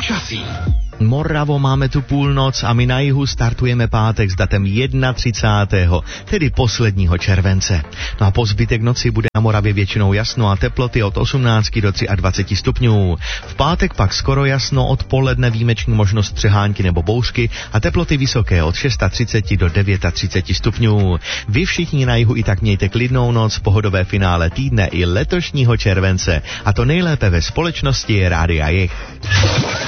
Počasí. Moravo, máme tu půlnoc a my na jihu startujeme pátek s datem 31. tedy posledního července. No a po zbytek noci bude na Moravě většinou jasno a teploty od 18 do 23 stupňů. V pátek pak skoro jasno, odpoledne výjimečně možnost střehánky nebo bouřky a teploty vysoké od 630 do 39 stupňů. Vy všichni na jihu i tak mějte klidnou noc, pohodové finále týdne i letošního července. A to nejlépe ve společnosti Rádia Jih.